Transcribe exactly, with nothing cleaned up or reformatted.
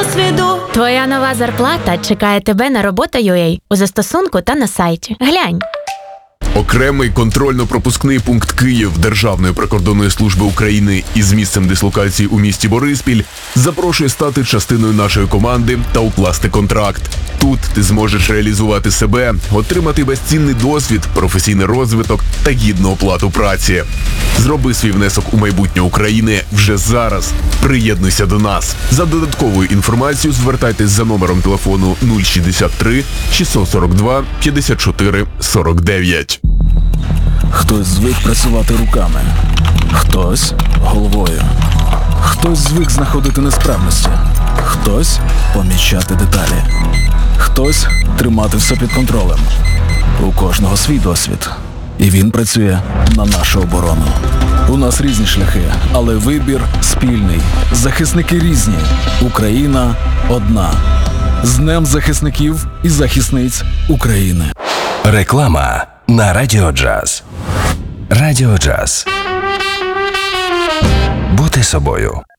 досвіду. Твоя нова зарплата чекає тебе на робота.ua у застосунку та на сайті. Глянь. Окремий контрольно-пропускний пункт Київ Державної прикордонної служби України із місцем дислокації у місті Бориспіль запрошує стати частиною нашої команди та укласти контракт. Тут ти зможеш реалізувати себе, отримати безцінний досвід, професійний розвиток та гідну оплату праці. Зроби свій внесок у майбутнє України вже зараз. Приєднуйся до нас. За додатковою інформацією звертайтесь за номером телефону нуль шістдесят три шістсот сорок два п'ятдесят чотири сорок дев'ять. Хтось звик працювати руками, хтось – головою. Хтось звик знаходити несправності, хтось – помічати деталі. Хтось – тримати все під контролем. У кожного свій досвід. І він працює на нашу оборону. У нас різні шляхи, але вибір спільний. Захисники різні. Україна одна. З Днем захисників і захисниць України. Реклама на Радіо Джаз. Радіо Джаз. Бути собою.